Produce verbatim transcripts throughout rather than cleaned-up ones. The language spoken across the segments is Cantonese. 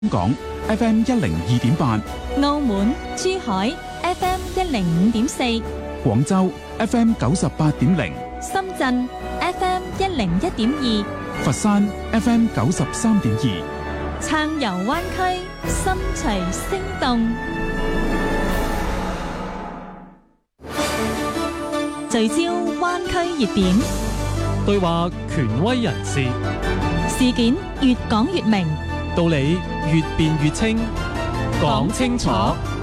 香港 F M 一零二點八， 澳門、珠海 F M 一零五點四， 廣州 F M 九十八點零， 深圳 F M 一零一點二， 佛山 F M 九十三點二， 暢遊灣區，心隨聲動，聚焦灣區熱點， 對話權威人士， 事件越講越明， 道理越辯越清，講清楚，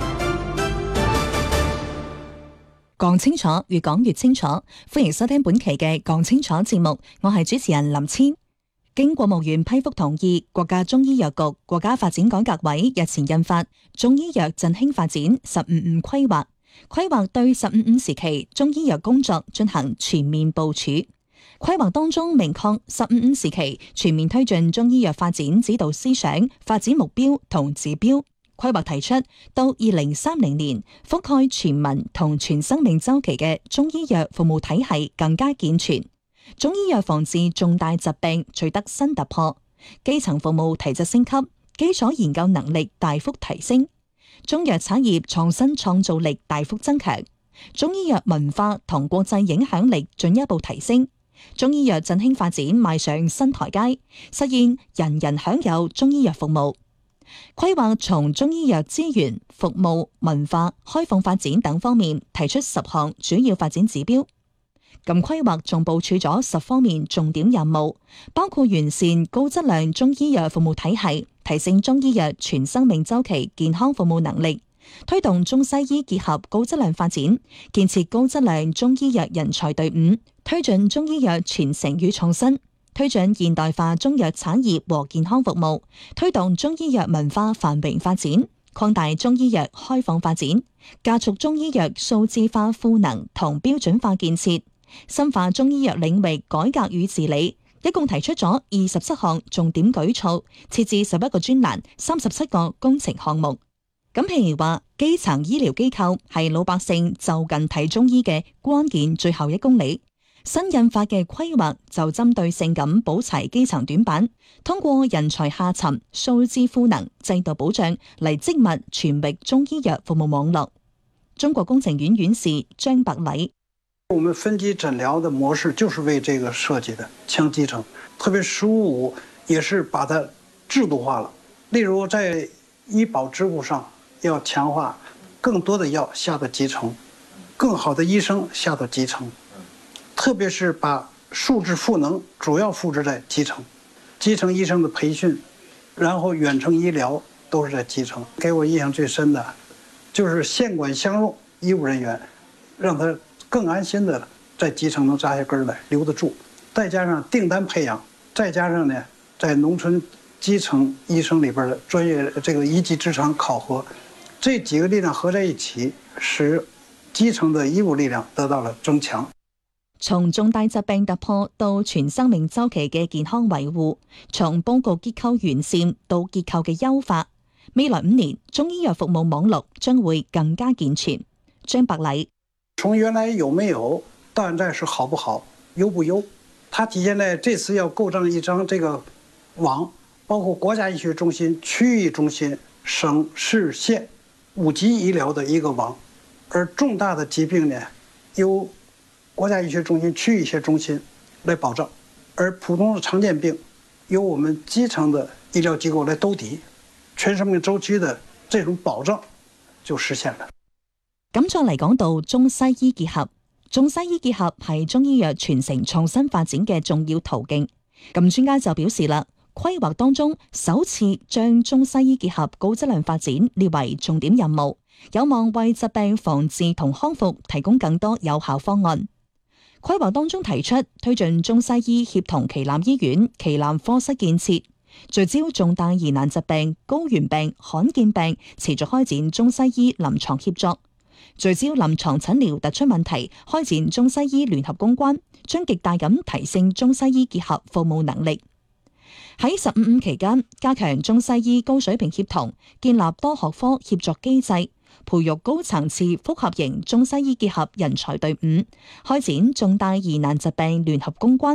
講清楚，越講越清楚。歡迎收聽本期嘅講清楚節目，我係主持人林千。經國務院批復同意，國家中醫藥局國家發展改革委日前印發《中醫藥振興發展“十五五”規劃》，規劃對“十五五”時期中醫藥工作進行全面部署。規劃當中明確十五五時期全面推進中醫藥發展指導思想、發展目標同指標。規劃提出到二零三零年，覆蓋全民同全生命週期嘅中醫藥服務體系更加健全，中醫藥防治重大疾病取得新突破，基層服務提質升級，基礎研究能力大幅提升，中藥產業創新創造力大幅增強，中醫藥文化同國際影響力進一步提升。中醫藥振興發展邁上新台階，實現人人享有中醫藥服務。規劃從中醫藥資源、服務、文化、開放發展等方面提出十項主要發展指標。咁規劃仲部署咗十方面重點任務，包括完善高質量中醫藥服務體系，提升中醫藥全生命週期健康服務能力，推動中西醫結合高質量發展，建設高質量中醫藥人才隊伍，推進中醫藥傳承與創新，推進現代化中藥產業和健康服務，推動中醫藥文化繁榮發展，擴大中醫藥開放發展，加速中醫藥數字化賦能同標準化建設，深化中醫藥領域改革與治理。一共提出咗二十七項重點舉措，設置十一個專欄、三十七個工程項目。咁譬如話，基層醫療機構係老百姓就近睇中醫嘅關鍵最後一公里。新印發嘅規劃就針對性咁補齊基層短板，通過人才下沉、數字賦能、制度保障嚟織密全域中醫藥服務網絡。中國工程院院士張伯禮： 我們分級診療的模式就是為這個設計的，強基層，特別十五五也是把它制度化了。例如在醫保支付上，要強化更多的藥下到基層，更好的醫生下到基層，特別是把數字賦能主要複製在基層，基層醫生的培訓，然後遠程醫療都是在基層。給我印象最深的就是縣管相用醫務人員，讓他更安心的在基層能扎下根來，留得住。再加上訂單培養，再加上呢，在農村基層醫生裏邊的專業這個一技之長考核，這幾個力量合在一起，使基層的醫務力量得到了增強。 從重大疾病突破到全生命週期嘅健康維護，從報告結構完善到結構嘅優化，未來五年中醫藥服務網絡將會更加健全。張伯禮： 從原來有沒有到現在是好不好、優不優，它體現在這次要構築一張這個網，包括國家醫學中心、區域中心、省市縣五級醫療的一個網，而重大的疾病呢，由國家醫學中心、區域醫學中心來保障，而普通的常見病由我們基層的醫療機構來兜底，全生命週期的這種保障就實現了。 咁再嚟講到中西醫結合，中西醫結合係中醫藥傳承創新發展嘅重要途徑。咁專家就表示啦，規劃當中首次將中西醫結合高質量發展列為重點任務，有望為疾病防治同康復提供更多有效方案。規劃當中提出推進中西醫協同旗艦醫院、旗艦科室建設，聚焦重大疑難疾病、高原病、罕見病，持續開展中西醫臨床協作，聚焦臨床診療突出問題，開展中西醫聯合攻關，將極大咁提升中西醫結合服務能力。喺十五五期間，加強中西醫高水平協同，建立多學科協作機制，培育高層次複合型中西醫結合人才隊伍，開展重大疑難疾病聯合攻關，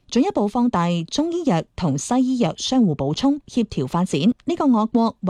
進一步放大中醫藥同西醫藥相互補充、協調發展。呢個我國